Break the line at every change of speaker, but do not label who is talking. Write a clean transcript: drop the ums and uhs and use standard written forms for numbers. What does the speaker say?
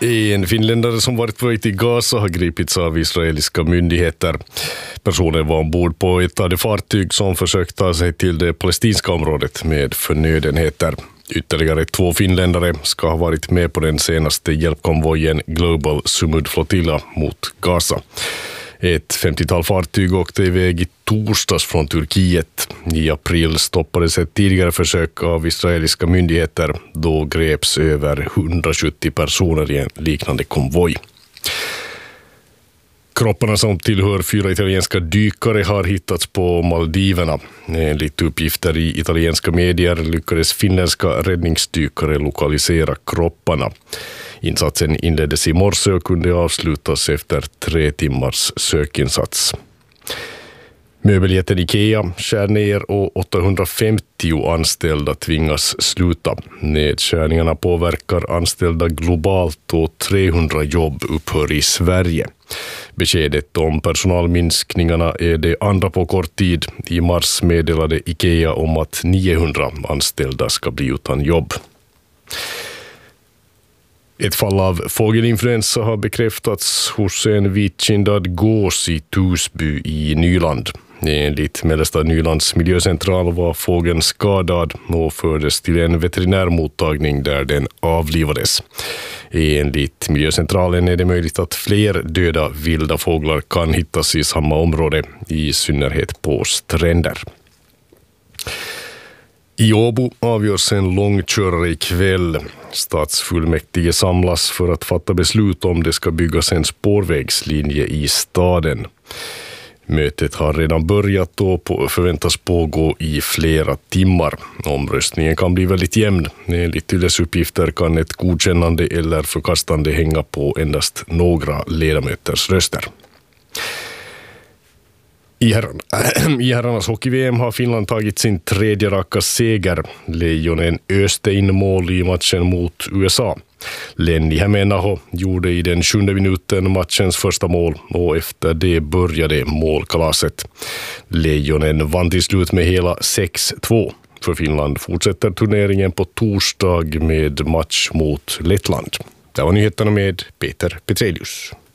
En finländare som varit på väg till Gaza har gripits av israeliska myndigheter. Personen var ombord på ett av de fartyg som försökt ta sig till det palestinska området med förnödenheter. Ytterligare 2 finländare ska ha varit med på den senaste hjälpkonvojen Global Sumud Flotilla mot Gaza. Ett 50-tal fartyg åkte iväg i torsdags från Turkiet. I april stoppades ett tidigare försök av israeliska myndigheter. Då greps över 170 personer i en liknande konvoj. Kropparna som tillhör 4 italienska dykare har hittats på Maldiverna. Enligt uppgifter i italienska medier lyckades finländska räddningsdykare lokalisera kropparna. Insatsen inleddes i morse och kunde avslutas efter 3 timmars sökinsats. Möbeljätten IKEA skär ner och 850 anställda tvingas sluta. Nedskärningarna påverkar anställda globalt och 300 jobb upphör i Sverige. Beskedet om personalminskningarna är det andra på kort tid. I mars meddelade IKEA om att 900 anställda ska bli utan jobb. Ett fall av fågelinfluensa har bekräftats hos en vitkindad gås i Tusby i Nyland. Enligt Mellersta Nylands miljöcentral var fågeln skadad och fördes till en veterinärmottagning där den avlivades. Enligt miljöcentralen är det möjligt att fler döda vilda fåglar kan hittas i samma område, i synnerhet på stränder. I Åbo avgörs en långkörare ikväll. Stadsfullmäktige samlas för att fatta beslut om det ska byggas en spårvägslinje i staden. Mötet har redan börjat och förväntas pågå i flera timmar. Omröstningen kan bli väldigt jämn. Enligt Yles uppgifter kan ett godkännande eller förkastande hänga på endast några ledamöters röster. I herrarnas hockey-VM har Finland tagit sin 3:e raka seger. Lejonen öste in mål i matchen mot USA. Lenni Hämeenaho gjorde i den 7:e minuten matchens första mål och efter det började målkalaset. Lejonen vann till slut med hela 6-2. För Finland fortsätter turneringen på torsdag med match mot Lettland. Det var nyheterna med Peter Petrelius.